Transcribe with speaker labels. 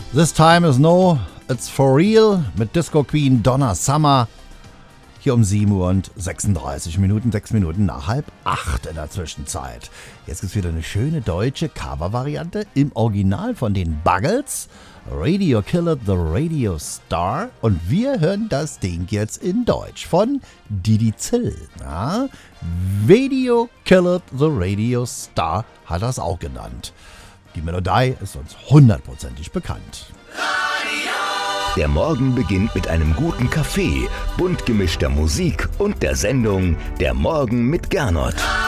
Speaker 1: This Time Is No, It's For Real mit Disco Queen Donna Summer. Hier um 7 Uhr und 36 Minuten, 6 Minuten nach 7:30 in der Zwischenzeit. Jetzt gibt es wieder eine schöne deutsche Cover-Variante im Original von den Buggles. Radio Killed the Radio Star. Und wir hören das Ding jetzt in Deutsch von Didi Zill. Ja? Radio Killed the Radio Star hat das auch genannt. Die Melodie ist uns hundertprozentig bekannt.
Speaker 2: Der Morgen beginnt mit einem guten Kaffee, bunt gemischter Musik und der Sendung Der Morgen mit Gernot.